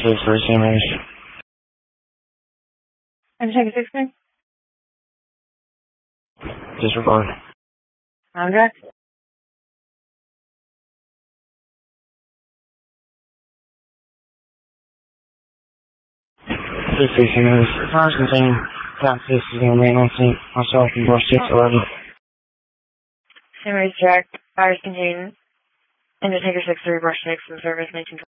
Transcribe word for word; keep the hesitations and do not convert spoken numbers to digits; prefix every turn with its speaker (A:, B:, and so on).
A: six for Simmons.
B: Undertaker sixteen?
A: Disregard.
B: Andre?
A: six for Simmons. Cars contain top six is going to remain on scene. Myself and brush six eleven.
B: Simmons check. Fires contain Undertaker six three, brush six, and service nineteen.